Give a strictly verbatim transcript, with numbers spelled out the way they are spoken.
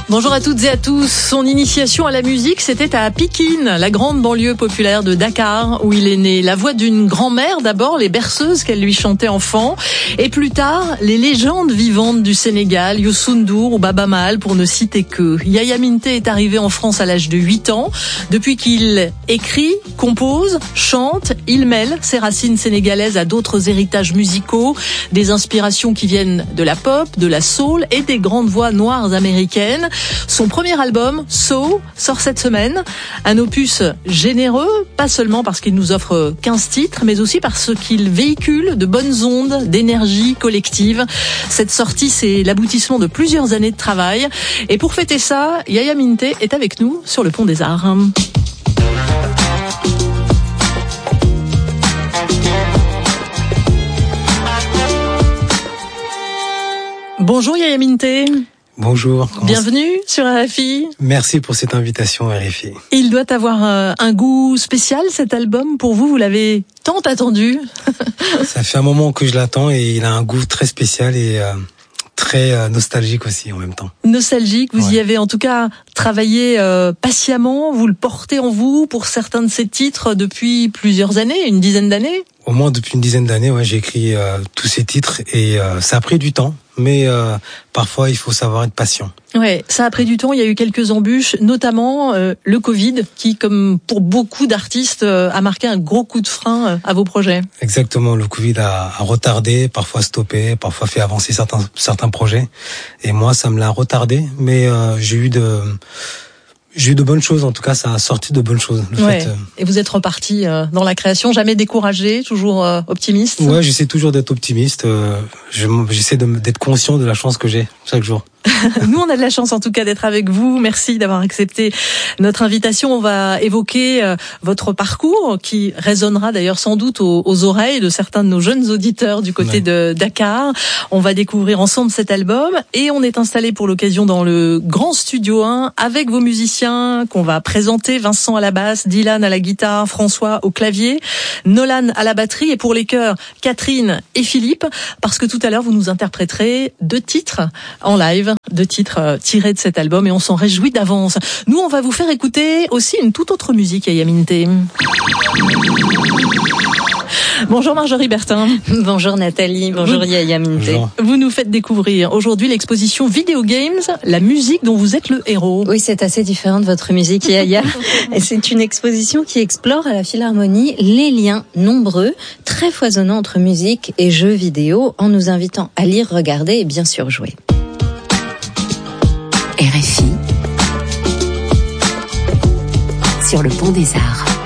Bonjour à toutes et à tous. Son initiation à la musique, c'était à Pikine, la grande banlieue populaire de Dakar, où il est né. La voix d'une grand-mère, d'abord, les berceuses qu'elle lui chantait enfant, et plus tard, les légendes vivantes du Sénégal, Youssou N'Dour ou Baba Maal, pour ne citer que. Yaya Minte est arrivé en France à l'âge de huit ans. Depuis qu'il écrit, compose, chante, il mêle ses racines sénégalaises à d'autres héritages musicaux, des inspirations qui viennent de la pop, de la soul et des grandes voix noires américaines. Son premier album, So, sort cette semaine. Un opus généreux, pas seulement parce qu'il nous offre quinze titres, mais aussi parce qu'il véhicule de bonnes ondes d'énergie collective. Cette sortie, c'est l'aboutissement de plusieurs années de travail. Et pour fêter ça, Yaya Minte est avec nous sur le Pont des Arts. Bonjour Yaya Minte. Bonjour. Bienvenue sur R F I. Merci pour cette invitation R F I. Il doit avoir euh, un goût spécial cet album pour vous, vous l'avez tant attendu. Ça fait un moment que je l'attends et il a un goût très spécial et euh, très euh, nostalgique aussi en même temps. Nostalgique, vous ouais. y avez en tout cas travaillé euh, patiemment, vous le portez en vous pour certains de ces titres depuis plusieurs années, une dizaine d'années. Au moins depuis une dizaine d'années, ouais, j'ai écrit euh, tous ces titres et euh, ça a pris du temps. Mais euh, parfois, il faut savoir être patient. Ouais, ça a pris du temps. Il y a eu quelques embûches, notamment euh, le Covid, qui, comme pour beaucoup d'artistes, euh, a marqué un gros coup de frein euh, à vos projets. Exactement, le Covid a, a retardé, parfois stoppé, parfois fait avancer certains certains projets. Et moi, ça me l'a retardé, mais euh, j'ai eu de J'ai eu de bonnes choses, en tout cas, ça a sorti de bonnes choses. Le ouais. fait, euh... Et vous êtes reparti euh, dans la création, jamais découragé, toujours euh, optimiste. Ouais, j'essaie toujours d'être optimiste. Euh, je, j'essaie de, d'être conscient de la chance que j'ai chaque jour. Nous, on a de la chance en tout cas d'être avec vous. Merci d'avoir accepté notre invitation. On va évoquer euh, votre parcours qui résonnera d'ailleurs sans doute aux, aux oreilles de certains de nos jeunes auditeurs du côté ouais. de Dakar. On va découvrir ensemble cet album et on est installé pour l'occasion dans le Grand Studio un avec vos musiciens qu'on va présenter. Vincent à la basse, Dylan à la guitare, François au clavier, Nolan à la batterie et pour les chœurs, Catherine et Philippe, parce que tout à l'heure vous nous interpréterez deux titres en live. Deux titres tirés de cet album et on s'en réjouit d'avance. Nous, on va vous faire écouter aussi une toute autre musique, Yaya Minte. Bonjour Marjorie Bertin. Bonjour Nathalie, bonjour Yaya Minte. Bonjour. Vous nous faites découvrir aujourd'hui l'exposition Video Games, la musique dont vous êtes le héros. Oui, c'est assez différent de votre musique Yaya. C'est une exposition qui explore à la Philharmonie les liens nombreux, très foisonnants entre musique et jeux vidéo, en nous invitant à lire, regarder et bien sûr jouer. R F I sur le Pont des Arts.